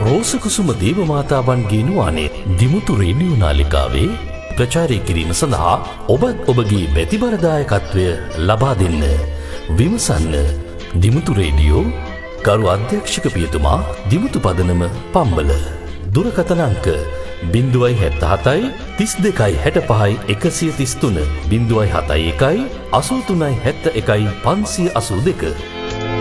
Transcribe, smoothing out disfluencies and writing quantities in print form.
රෝසකුසුම දේවමාතාවන්ගේ නුවානේ Dimuthu radio නාලිකාවේ ප්‍රචාරය කිරීම සඳහා ඔබත් ඔබගේ බැතිබරදායකත්වය ලබා දෙන්න. විමසන්න දිමුතු රේඩියෝ ගරු අධ්‍යක්ෂක පියතුමා දිමුතු පදනම පම්බල. දුරකථන අංක 077 32 65 133 071 83 71 582